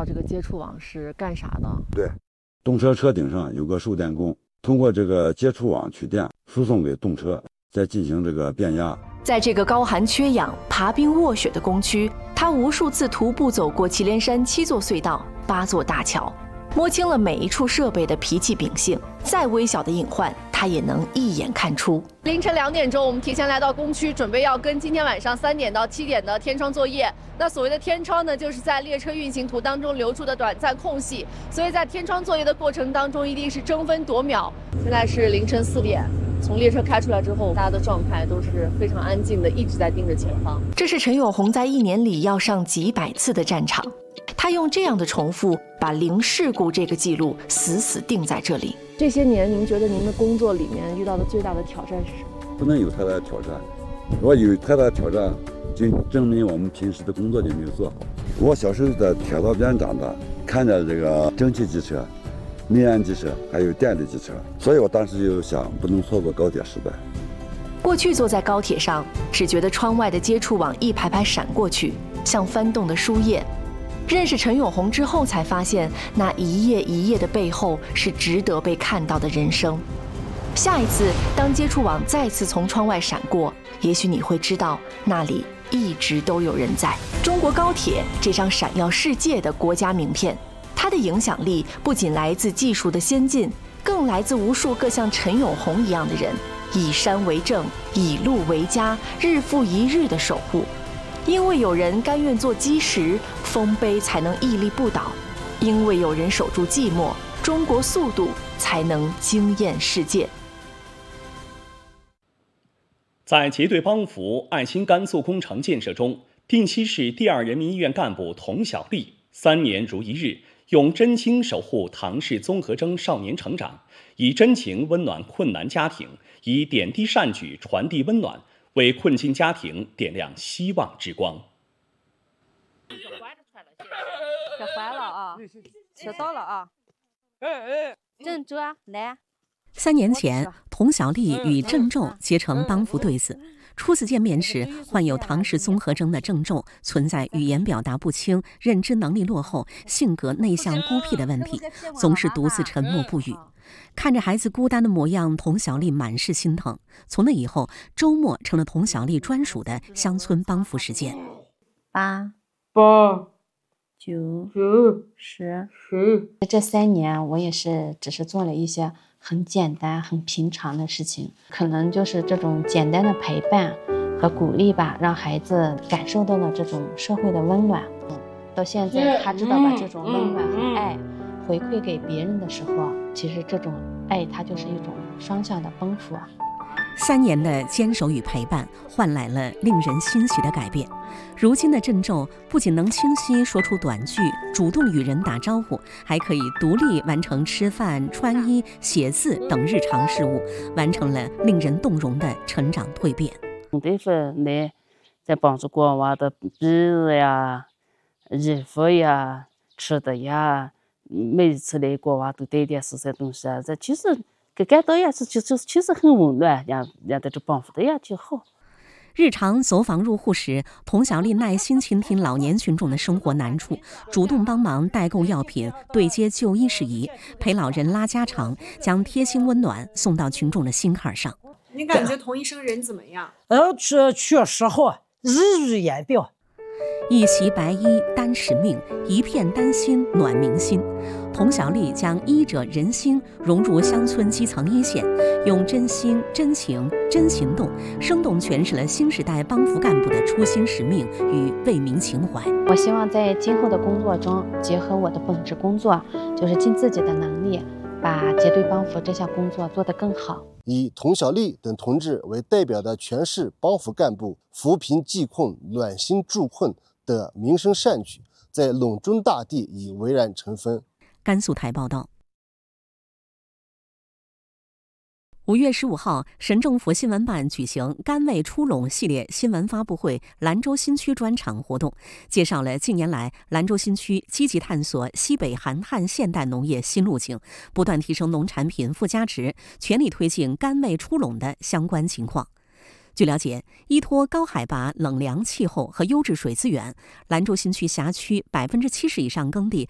道这个接触网是干啥的？ 对，动车车顶上有个售电工，通过这个接触网取电，输送给动车，再进行这个变压。 在这个高寒缺氧、爬冰卧雪的工区，他无数次徒步走过祁连山7座隧道、8座大桥，摸清了每一处设备的脾气秉性，再微小的隐患，他也能一眼看出。 凌晨2点钟，我们提前来到工区，准备要跟今天晚上3点到7点的天窗作业。那所谓的天窗呢，就是在列车运行图当中留出的短暂空隙，所以在天窗作业的过程当中，一定是争分夺秒。现在是凌晨4点。从列车开出来之后，大家的状态都是非常安静的，一直在盯着前方。 这是陈永红在1年里要上几百次的战场，他用这样的重复，把零事故这个记录死死定在这里。 这些年，您觉得您的工作里面遇到的最大的挑战是什么？ 不能有太大的挑战，如果有太大的挑战，就证明我们平时的工作就没有做好。我小时候在铁道边长大，看着这个蒸汽机车、内燃机车还有电力机车，所以我当时就想，不能错过高铁时代。 过去坐在高铁上，只觉得窗外的接触网一排排闪过去，像翻动的书页。认识陈永红之后，才发现那一页一页的背后是值得被看到的人生。下一次，当接触网再次从窗外闪过，也许你会知道，那里一直都有人在。中国高铁这张闪耀世界的国家名片，它的影响力不仅来自技术的先进，更来自无数个像陈永红一样的人，以山为证，以路为家，日复一日的守护。因为有人甘愿做基石，丰碑才能屹立不倒；因为有人守住寂寞，中国速度才能惊艳世界。 在结对帮扶爱心甘肃工程建设中，定西市第2人民医院干部童小丽3年如一日，用真情守护唐氏综合征少年成长，以真情温暖困难家庭，以点滴善举传递温暖，为困境家庭点亮希望之光。 这坏了啊，吃到了啊，郑州啊，来。 3年前，童小丽与郑重结成帮扶对子。初次见面时，患有唐氏综合征的郑重存在语言表达不清、认知能力落后、性格内向孤僻的问题，总是独自沉默不语。看着孩子孤单的模样，童小丽满是心疼。从那以后，周末成了童小丽专属的乡村帮扶时间。 8、 8、 9、 9、 10。这3年，我也是只是做了一些很简单、很平常的事情，可能就是这种简单的陪伴和鼓励吧，让孩子感受到了这种社会的温暖。到现在，他知道把这种温暖和爱回馈给别人的时候，其实这种爱它就是一种双向的奔赴。 3年的坚守与陪伴，换来了令人欣喜的改变。如今的郑重不仅能清晰说出短句，主动与人打招呼，还可以独立完成吃饭、穿衣、写字等日常事务，完成了令人动容的成长蜕变。 对分来在帮助国娃的鼻子呀、衣服呀、吃的呀，每一次来国娃都带点这些东西啊，这其实感到呀是其实很温暖，让在这帮扶的呀就好。 日常走访入户时，童小丽耐心倾听老年群众的生活难处，主动帮忙代购药品，对接就医事宜，陪老人拉家常，将贴心温暖送到群众的心坎上。 你感觉童医生人怎么样？ 确实好，溢于言表。 一袭白衣担使命，一片丹心暖民心。童小丽将医者仁心融入乡村基层一线，用真心、真情、真行动，生动诠释了新时代帮扶干部的初心使命与为民情怀。 我希望在今后的工作中，结合我的本职工作，就是尽自己的能力，把结对帮扶这项工作做得更好。 以童小丽等同志为代表的全市帮扶干部扶贫济困、暖心助困的民生善举，在陇中大地已蔚然成风。 甘肃台报道。5月15号，省政府新闻办举行“甘为出陇”系列新闻发布会兰州新区专场活动，介绍了近年来兰州新区积极探索西北寒旱现代农业新路径，不断提升农产品附加值，全力推进甘为出陇的相关情况。据了解，依托高海拔、冷凉气候和优质水资源，兰州新区辖区70%以上耕地